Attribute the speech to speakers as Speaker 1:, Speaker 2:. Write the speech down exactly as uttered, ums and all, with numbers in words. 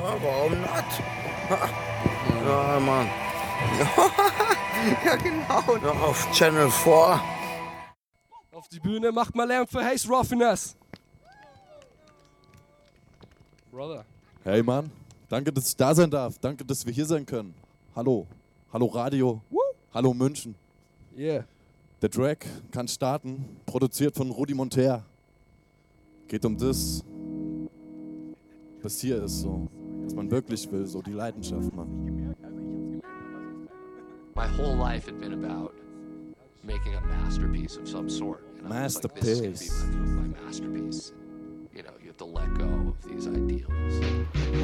Speaker 1: Ja, warum nicht? Ja, Mann. Ja, genau. Ja, auf Channel vier.
Speaker 2: Auf die Bühne, macht mal Lärm für Haze Ruffiness. Brother.
Speaker 3: Hey Mann, danke, dass ich da sein darf. Danke, dass wir hier sein können. Hallo. Hallo Radio.
Speaker 2: Woo.
Speaker 3: Hallo München.
Speaker 2: Yeah.
Speaker 3: Der Track kann starten, produziert von Rudi Monter. Geht um das, was hier ist, so, was man wirklich will, so die Leidenschaft, Mann.
Speaker 4: My whole life had been about making a masterpiece of some sort. And I was like, this is gonna be my, my masterpiece. You know, you have to let go of these ideals.